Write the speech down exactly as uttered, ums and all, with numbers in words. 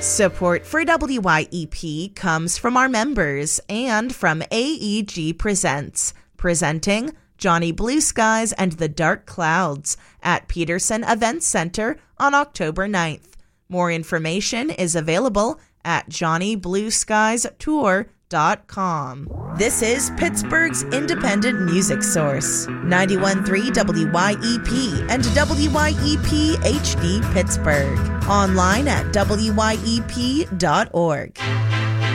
Support for W Y E P comes from our members and from A E G Presents, presenting Johnny Blue Skies and the Dark Clouds at Peterson Events Center on October ninth. More information is available at johnny blue skies tour dot com. This is Pittsburgh's independent music source, ninety-one point three W Y E P and W Y E P H D Pittsburgh. Online at W Y E P dot org.